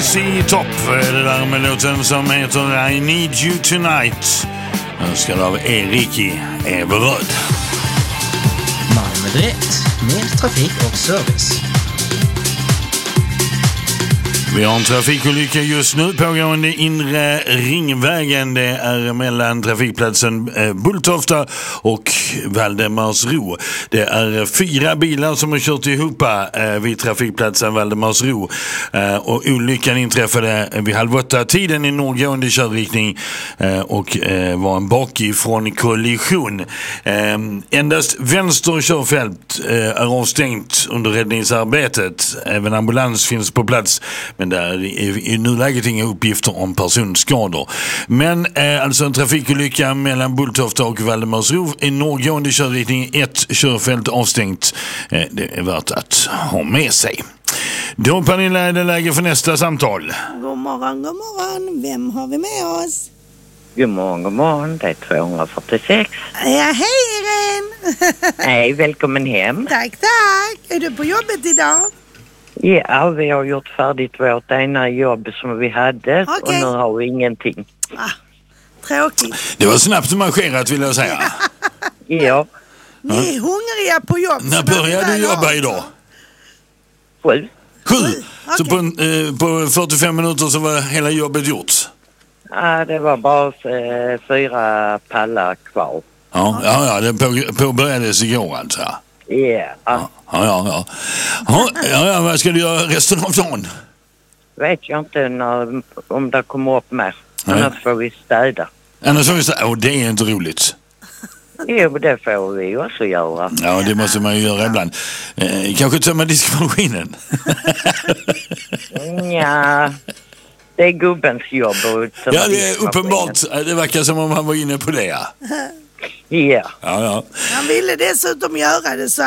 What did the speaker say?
ZZ Top, det där med låten som heter I Need You Tonight. Önskad av Erik i Everöd. Malmö Direkt, mer trafik och service. Vi har en trafikolycka just nu pågående inre ringvägen. Det är mellan trafikplatsen Bulltofta och Valdemarsro. Det är 4 bilar som har kört ihop vid trafikplatsen Valdemarsro. Och olyckan inträffade vid 7:30-tiden i nordgående körriktning och var en bakifrån kollision. Endast vänster körfält är avstängt under räddningsarbetet. Även ambulans finns på plats. Men där är i nuläget inga uppgifter om personskador. Men alltså en trafikolycka mellan Bulltofta och Valdemarsro i norrgående körriktning, 1 körfält avstängt. Det är värt att ha med sig. Då Pernilla är det läge för nästa samtal. God morgon. Vem har vi med oss? God morgon. Det är 246. Ja, hej Irene! Hej, välkommen hem. Tack. Är du på jobbet idag? Ja, vi har gjort färdigt vårt ena jobb som vi hade. Okej. Och nu har vi ingenting. Tråkigt. Det var snabbt marscherat vill jag säga. Ja. Ni är hungriga på jobb. När började du jobba idag? 7. 7. Så Okej. på 45 minuter så var hela jobbet gjort. Ja, det var bara 4 pallar kvar. Ja, det påbörjades igår alltså. Ja. Ja, vad ska du göra resten av dagen? Vet jag inte om det kommer upp mer. Annars får vi städa. Annars får vi städa. Det är inte roligt. Jo, det får vi också göra. Ja, det måste man ju göra ibland. Kanske tömma diskmaskinen. Ja, det är gubbens jobb. Ja, det är uppenbart. Det verkar som om han var inne på det, ja. Ja. Ja. Han ville dessutom göra det så